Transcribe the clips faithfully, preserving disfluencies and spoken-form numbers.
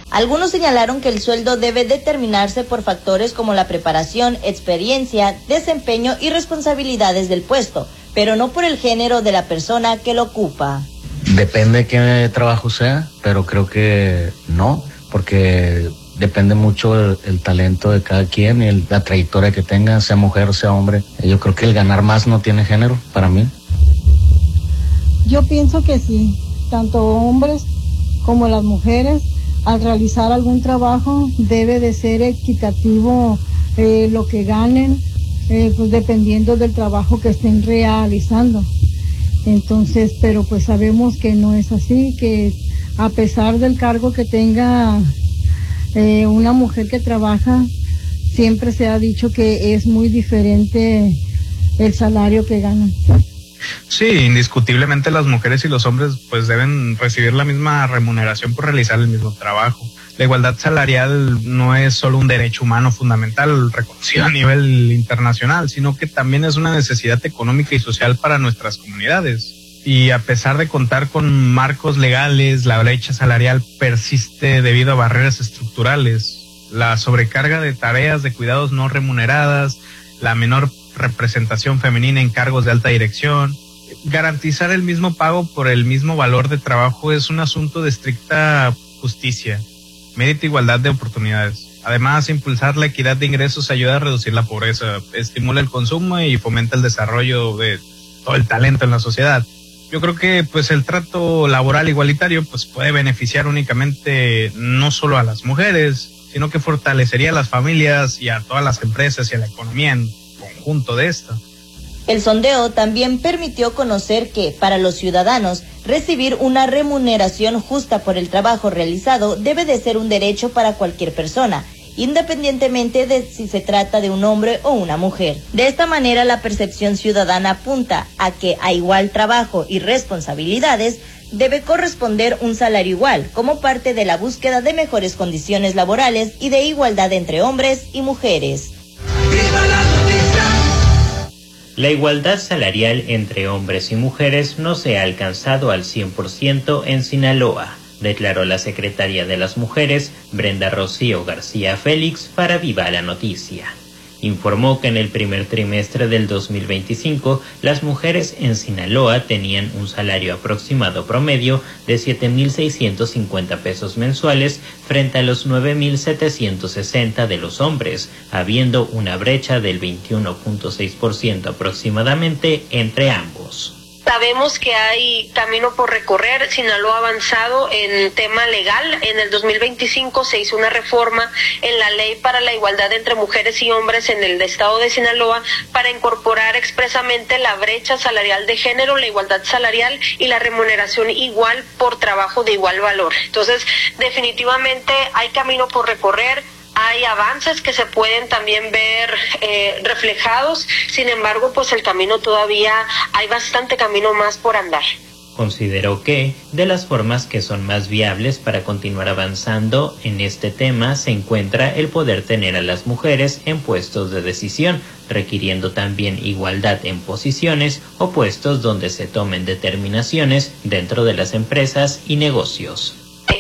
Algunos señalaron que el sueldo debe determinarse por factores como la preparación, experiencia, desempeño y responsabilidades del puesto, pero no por el género de la persona que lo ocupa. Depende de qué trabajo sea, pero creo que no, porque depende mucho el, el talento de cada quien y el, la trayectoria que tenga, sea mujer o sea hombre. Yo creo que el ganar más no tiene género para mí. Yo pienso que sí, tanto hombres como las mujeres, al realizar algún trabajo debe de ser equitativo eh, lo que ganen, eh, pues dependiendo del trabajo que estén realizando. Entonces, pero pues sabemos que no es así, que a pesar del cargo que tenga eh, una mujer que trabaja, siempre se ha dicho que es muy diferente el salario que ganan. Sí, indiscutiblemente las mujeres y los hombres pues deben recibir la misma remuneración por realizar el mismo trabajo. La igualdad salarial no es solo un derecho humano fundamental reconocido a nivel internacional, sino que también es una necesidad económica y social para nuestras comunidades. Y a pesar de contar con marcos legales, la brecha salarial persiste debido a barreras estructurales. La sobrecarga de tareas de cuidados no remuneradas, la menor representación femenina en cargos de alta dirección. Garantizar el mismo pago por el mismo valor de trabajo es un asunto de estricta justicia, mérito e igualdad de oportunidades. Además, impulsar la equidad de ingresos ayuda a reducir la pobreza, estimula el consumo y fomenta el desarrollo de todo el talento en la sociedad. Yo creo que pues el trato laboral igualitario pues puede beneficiar únicamente no solo a las mujeres, sino que fortalecería a las familias y a todas las empresas y a la economía en conjunto de esto. El sondeo también permitió conocer que, para los ciudadanos, recibir una remuneración justa por el trabajo realizado debe de ser un derecho para cualquier persona, independientemente de si se trata de un hombre o una mujer. De esta manera, la percepción ciudadana apunta a que a igual trabajo y responsabilidades debe corresponder un salario igual, como parte de la búsqueda de mejores condiciones laborales y de igualdad entre hombres y mujeres. ¡Viva la noticia! La igualdad salarial entre hombres y mujeres no se ha alcanzado al cien por ciento en Sinaloa, declaró la secretaria de las Mujeres, Brenda Rocío García Félix, para Viva la Noticia. Informó que en el primer trimestre del dos mil veinticinco, las mujeres en Sinaloa tenían un salario aproximado promedio de siete mil seiscientos cincuenta pesos mensuales frente a los nueve mil setecientos sesenta de los hombres, habiendo una brecha del veintiuno punto seis por ciento aproximadamente entre ambos. Sabemos que hay camino por recorrer. Sinaloa ha avanzado en tema legal. En el dos mil veinticinco se hizo una reforma en la ley para la igualdad entre mujeres y hombres en el estado de Sinaloa para incorporar expresamente la brecha salarial de género, la igualdad salarial y la remuneración igual por trabajo de igual valor. Entonces, definitivamente hay camino por recorrer. Hay avances que se pueden también ver eh, reflejados, sin embargo, pues el camino todavía, hay bastante camino más por andar. Consideró que, de las formas que son más viables para continuar avanzando en este tema, se encuentra el poder tener a las mujeres en puestos de decisión, requiriendo también igualdad en posiciones o puestos donde se tomen determinaciones dentro de las empresas y negocios.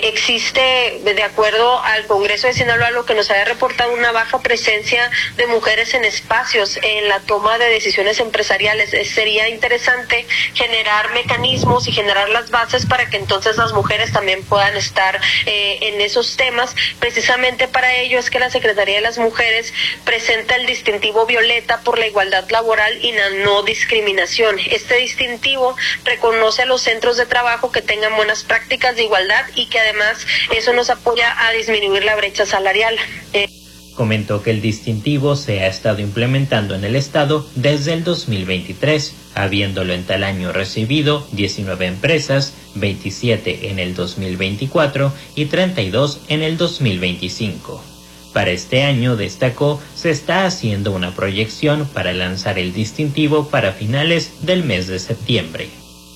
Existe, de acuerdo al Congreso de Sinaloa, lo que nos había reportado una baja presencia de mujeres en espacios en la toma de decisiones empresariales. Sería interesante generar mecanismos y generar las bases para que entonces las mujeres también puedan estar eh, en esos temas. Precisamente para ello es que la Secretaría de las Mujeres presenta el distintivo violeta por la igualdad laboral y la no discriminación. Este distintivo reconoce a los centros de trabajo que tengan buenas prácticas de igualdad y que además eso nos apoya a disminuir la brecha salarial. Eh. Comentó que el distintivo se ha estado implementando en el estado desde el dos mil veintitrés, habiéndolo en tal año recibido diecinueve empresas, veintisiete en el dos mil veinticuatro y treinta y dos en el dos mil veinticinco. Para este año, destacó, se está haciendo una proyección para lanzar el distintivo para finales del mes de septiembre.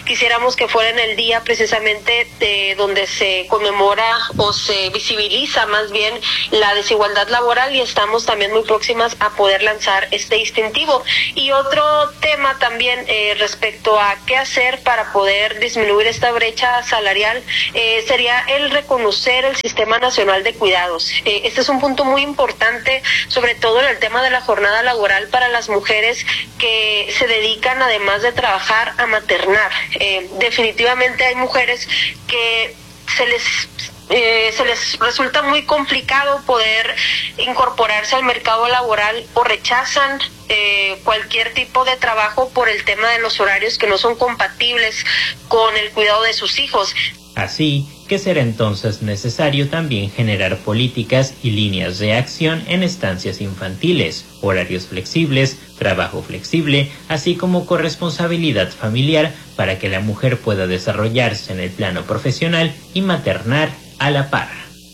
quisiéramos que fuera en el día precisamente de donde se conmemora o se visibiliza más bien la desigualdad laboral, y estamos también muy próximas a poder lanzar este distintivo. Y otro tema también eh, respecto a qué hacer para poder disminuir esta brecha salarial eh, sería el reconocer el Sistema Nacional de Cuidados. Eh, este es un punto muy importante, sobre todo en el tema de la jornada laboral para las mujeres que se dedican, además de trabajar, a maternar. Eh, definitivamente hay mujeres que se les Eh, se les resulta muy complicado poder incorporarse al mercado laboral o rechazan eh, cualquier tipo de trabajo por el tema de los horarios que no son compatibles con el cuidado de sus hijos. Así que será entonces necesario también generar políticas y líneas de acción en estancias infantiles, horarios flexibles, trabajo flexible, así como corresponsabilidad familiar para que la mujer pueda desarrollarse en el plano profesional y maternar a la par.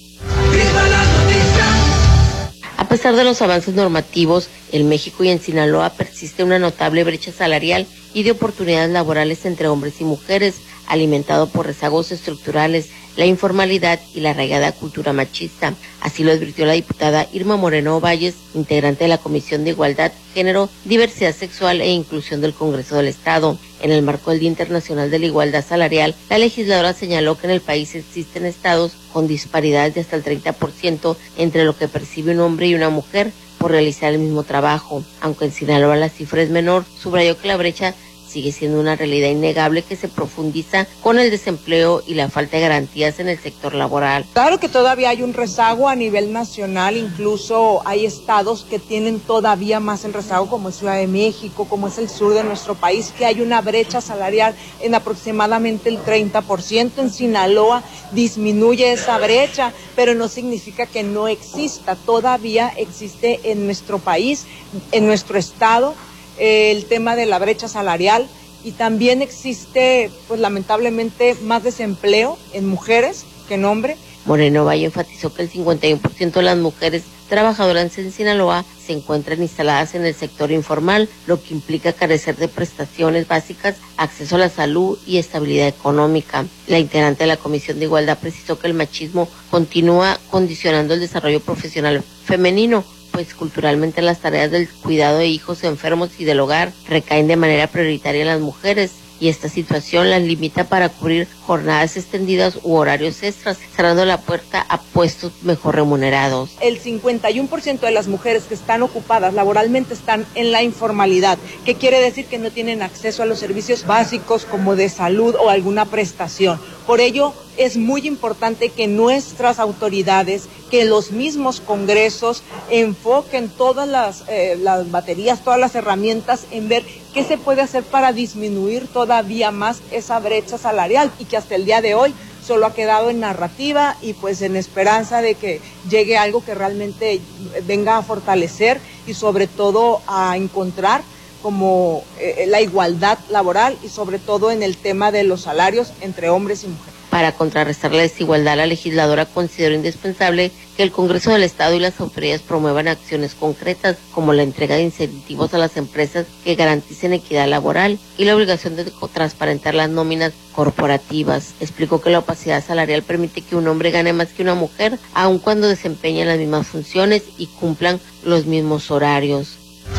A pesar de los avances normativos, en México y en Sinaloa persiste una notable brecha salarial y de oportunidades laborales entre hombres y mujeres, alimentado por rezagos estructurales, la informalidad y la arraigada cultura machista. Así lo advirtió la diputada Irma Moreno Valles, integrante de la Comisión de Igualdad, Género, Diversidad Sexual e Inclusión del Congreso del Estado. En el marco del Día Internacional de la Igualdad Salarial, la legisladora señaló que en el país existen estados con disparidades de hasta el treinta por ciento entre lo que percibe un hombre y una mujer por realizar el mismo trabajo. Aunque en Sinaloa la cifra es menor, subrayó que la brecha sigue siendo una realidad innegable que se profundiza con el desempleo y la falta de garantías en el sector laboral. Claro que todavía hay un rezago a nivel nacional, incluso hay estados que tienen todavía más el rezago, como es Ciudad de México, como es el sur de nuestro país, que hay una brecha salarial en aproximadamente el treinta por ciento. En Sinaloa disminuye esa brecha, pero no significa que no exista, todavía existe en nuestro país, en nuestro estado, el tema de la brecha salarial, y también existe, pues lamentablemente, más desempleo en mujeres que en hombres. Moreno Valle enfatizó que el cincuenta y uno por ciento de las mujeres trabajadoras en Sinaloa se encuentran instaladas en el sector informal, lo que implica carecer de prestaciones básicas, acceso a la salud y estabilidad económica. La integrante de la Comisión de Igualdad precisó que el machismo continúa condicionando el desarrollo profesional femenino, pues culturalmente las tareas del cuidado de hijos enfermos y del hogar recaen de manera prioritaria en las mujeres, y esta situación las limita para cubrir jornadas extendidas u horarios extras, cerrando la puerta a puestos mejor remunerados. El cincuenta y uno por ciento de las mujeres que están ocupadas laboralmente están en la informalidad, que quiere decir que no tienen acceso a los servicios básicos como de salud o alguna prestación. Por ello, es muy importante que nuestras autoridades, que los mismos congresos enfoquen todas las, eh, las baterías, todas las herramientas en ver qué se puede hacer para disminuir todavía más esa brecha salarial, y que hasta el día de hoy solo ha quedado en narrativa y pues en esperanza de que llegue algo que realmente venga a fortalecer y sobre todo a encontrar como eh, la igualdad laboral, y sobre todo en el tema de los salarios entre hombres y mujeres. Para contrarrestar la desigualdad, la legisladora consideró indispensable que el Congreso del Estado y las autoridades promuevan acciones concretas como la entrega de incentivos a las empresas que garanticen equidad laboral y la obligación de transparentar las nóminas corporativas. Explicó que la opacidad salarial permite que un hombre gane más que una mujer, aun cuando desempeñan las mismas funciones y cumplan los mismos horarios.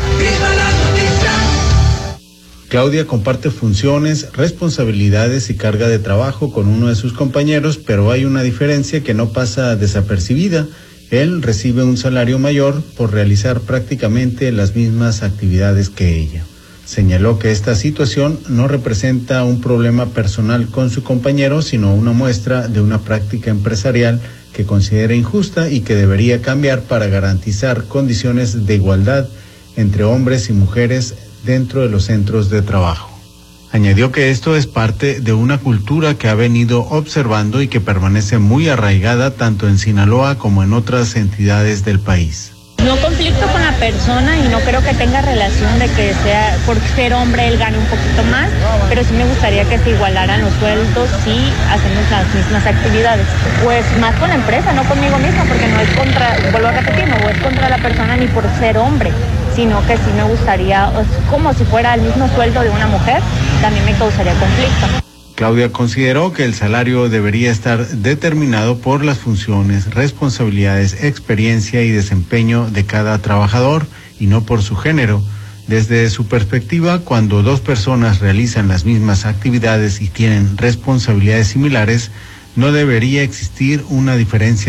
Claudia comparte funciones, responsabilidades y carga de trabajo con uno de sus compañeros, pero hay una diferencia que no pasa desapercibida. Él recibe un salario mayor por realizar prácticamente las mismas actividades que ella. Señaló que esta situación no representa un problema personal con su compañero, sino una muestra de una práctica empresarial que considera injusta y que debería cambiar para garantizar condiciones de igualdad entre hombres y mujeres dentro de los centros de trabajo. Añadió que esto es parte de una cultura que ha venido observando y que permanece muy arraigada tanto en Sinaloa como en otras entidades del país. No conflicto con la persona y no creo que tenga relación de que sea por ser hombre él gane un poquito más, pero sí me gustaría que se igualaran los sueldos si hacemos las mismas actividades. Pues más con la empresa, no conmigo misma, porque no es contra, vuelvo a repetir, no es contra la persona ni por ser hombre, sino que sí me gustaría, es como si fuera el mismo sueldo de una mujer, también me causaría conflicto. Claudia consideró que el salario debería estar determinado por las funciones, responsabilidades, experiencia y desempeño de cada trabajador y no por su género. Desde su perspectiva, cuando dos personas realizan las mismas actividades y tienen responsabilidades similares, no debería existir una diferencia